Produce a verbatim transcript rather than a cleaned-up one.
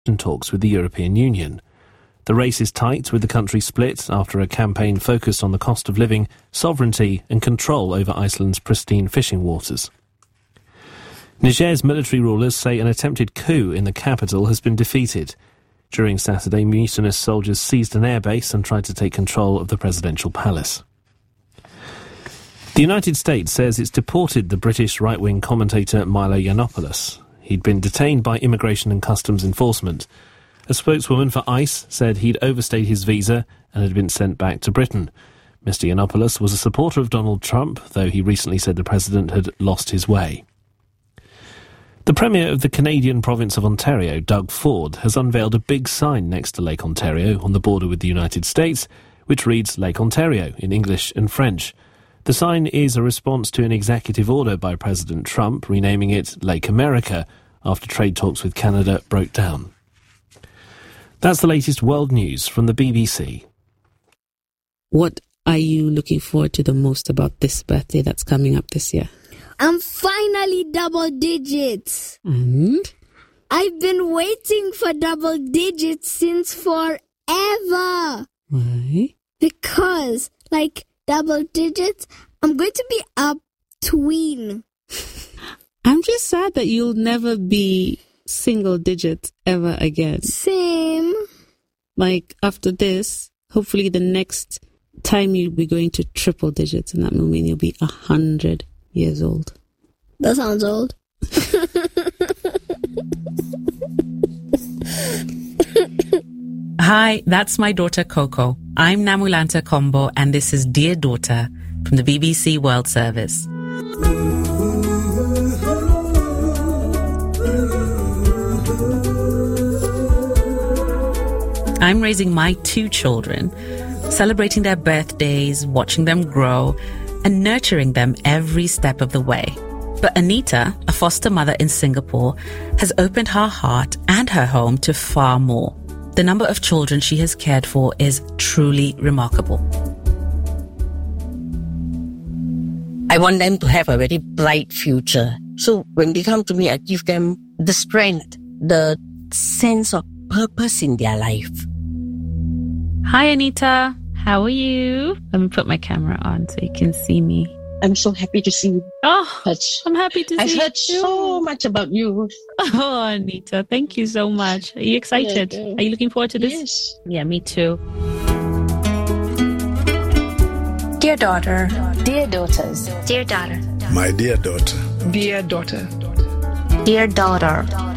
talks with the European Union. The race is tight, with the country split after a campaign focused on the cost of living, sovereignty and control over Iceland's pristine fishing waters. Niger's military rulers say an attempted coup in the capital has been defeated. During Saturday, mutinous soldiers seized an airbase and tried to take control of the presidential palace. The United States says it's deported the British right-wing commentator Milo Yiannopoulos. He'd been detained by Immigration and Customs Enforcement. A spokeswoman for ICE said he'd overstayed his visa and had been sent back to Britain. Mister Yiannopoulos was a supporter of Donald Trump, though he recently said the president had lost his way. The Premier of the Canadian province of Ontario, Doug Ford, has unveiled a big sign next to Lake Ontario on the border with the United States, which reads Lake Ontario in English and French. The sign is a response to an executive order by President Trump renaming it Lake America after trade talks with Canada broke down. That's the latest world news from the B B C. What are you looking forward to the most about this birthday that's coming up this year? I'm finally double digits. And? I've been waiting for double digits since forever. Why? Because, like, double digits, I'm going to be a tween. I'm just sad that you'll never be single digits ever again. Same. Like, after this, hopefully the next time you'll be going to triple digits, and that will mean you'll be a hundred years old. That sounds old. Hi, that's my daughter Coco. I'm Namulanta Kombo, and this is Dear Daughter from the B B C World Service. I'm raising my two children, celebrating their birthdays, watching them grow, and nurturing them every step of the way. But Anita, a foster mother in Singapore, has opened her heart and her home to far more. The number of children she has cared for is truly remarkable. I want them to have a very bright future. So when they come to me, I give them the strength, the sense of purpose in their life. Hi, Anita. How are you? Let me put my camera on so you can see me. I'm so happy to see you. Oh, But I'm happy to I've see heard you. so much about you. Oh, Anita, thank you so much. Are you excited? Yeah, yeah. Are you looking forward to this? Yes. Yeah, me too. Dear daughter. Dear daughters. Dear daughter. My dear daughter. Dear daughter. Dear daughter.